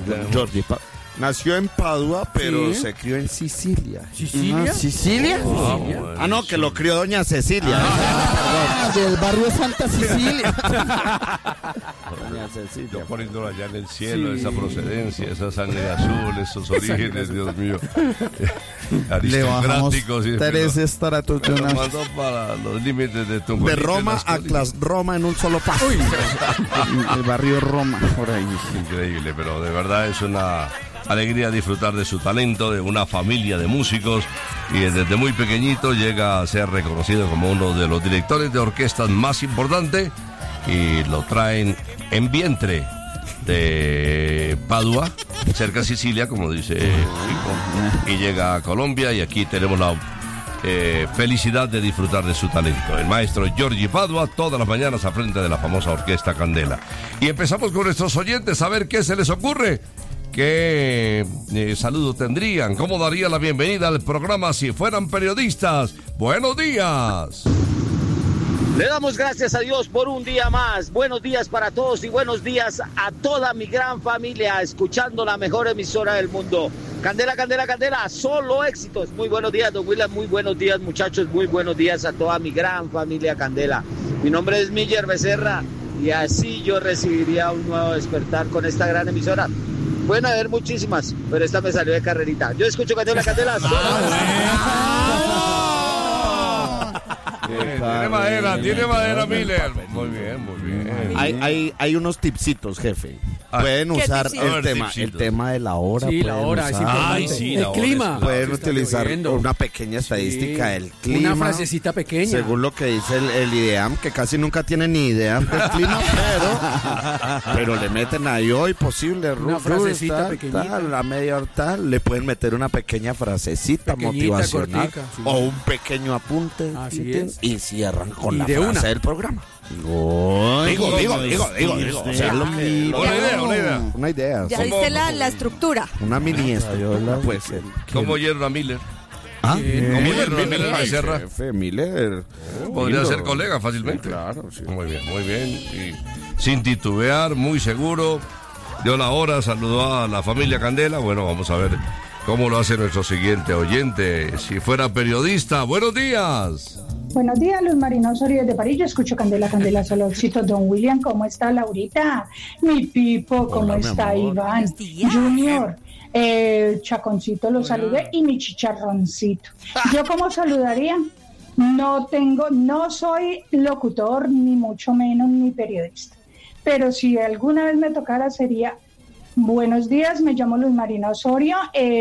Jordi nació en Padua, pero se crió en Sicilia. ¿Sicilia? ¿Sicilia? Bueno, No, que lo crió doña Cecilia. Del barrio Santa Cecilia. Doña Cecilia. Yo poniéndolo allá en el cielo, esa procedencia, esa sangre azul, esos orígenes, Dios mío. Le bajamos Aristocráticos. 3 estratos de una... Mandó para los límites de tu De Roma a Roma en un solo paso. El barrio Roma, por ahí. Increíble, pero de verdad es una alegría disfrutar de su talento, de una familia de músicos, y desde muy pequeñito llega a ser reconocido como uno de los directores de orquestas más importantes, y lo traen en vientre de Padua, cerca de Sicilia, como dice Pico, y llega a Colombia, y aquí tenemos la felicidad de disfrutar de su talento. El maestro Jordi Padua, todas las mañanas al frente de la famosa Orquesta Candela. Y empezamos con nuestros oyentes a ver qué se les ocurre. ¿Qué saludo tendrían? ¿Cómo daría la bienvenida al programa si fueran periodistas? ¡Buenos días! Le damos gracias a Dios por un día más. Buenos días para todos y buenos días a toda mi gran familia, escuchando la mejor emisora del mundo. Candela, Candela, Candela, solo éxitos. Muy buenos días, don William, muy buenos días, muchachos, muy buenos días a toda mi gran familia Candela. Mi nombre es Miller Becerra y así yo recibiría un nuevo despertar con esta gran emisora. Pueden haber muchísimas, pero esta me salió de carrerita. Yo escucho Candela, Candela. Tiene madera, Miller. Muy bien, muy bien. Hay unos tipsitos, jefe. Pueden usar el tema de la hora. Sí, la hora, es importante. El clima. Pueden utilizar una pequeña estadística del clima. Una frasecita pequeña. Según lo que dice el IDEAM, que casi nunca tiene ni idea del clima, pero le meten ahí hoy posible. Una frasecita pequeñita. La media hora tal, le pueden meter una pequeña frasecita motivacional, cortica, sí. o un pequeño apunte. Así es. Y cierran con Y la de frase una. del programa. Digo. O sea, lo que... Una idea. Ya viste la estructura. Una mini estructura puede ser. ¿Cómo oyeron a Miller? ¿Ah? ¿Cómo oyeron a Miller Becerra? Jefe, Miller. Podría ser colega fácilmente. Claro, sí. Muy bien, muy bien. Y sin titubear, muy seguro. Dio la hora, saludó a la familia Candela. Bueno, vamos a ver cómo lo hace nuestro siguiente oyente. Si fuera periodista, buenos días. Buenos días, Luz Marina Osorio de París. Yo escucho Candela, Candela, solo éxito. Don William, ¿cómo está Laurita? Mi Pipo, ¿cómo está Iván? Junior, Chaconcito, lo saludé, y mi chicharroncito. ¿Yo cómo saludaría? No soy locutor, ni mucho menos, ni periodista. Pero si alguna vez me tocara sería... Buenos días, me llamo Luz Marina Osorio,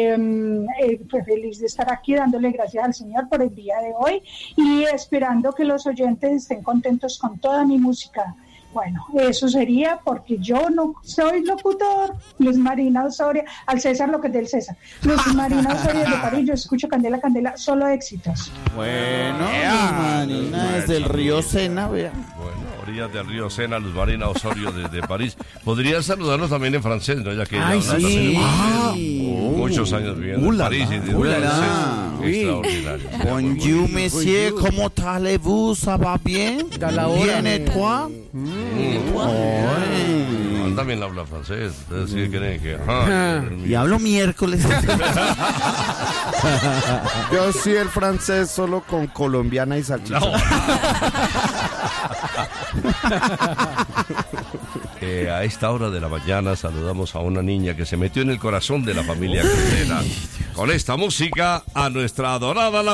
feliz de estar aquí dándole gracias al Señor por el día de hoy y esperando que los oyentes estén contentos con toda mi música. Bueno, eso sería porque yo no soy locutor. Luz Marina Osorio, al César lo que es del César. Luz Marina Osorio de París, yo escucho Candela, Candela, solo éxitos. Bueno, Luz Marina desde el río Sena, vea. Bueno, orillas del río Sena, Luz Marina Osorio desde París. Podría saludarnos también en francés, ¿no? Ya que Ay, sí. Muchos años viviendo en París y de extraordinario. Bonjour, monsieur, ¿cómo allez-vous? ¿Ça va bien? ¿Bien et toi? También habla francés, ustedes sí creen que... Y hablo miércoles. Yo sí el francés solo con colombiana y salchicha. No. A esta hora de la mañana saludamos a una niña que se metió en el corazón de la familia Candela. Con esta música, a nuestra adorada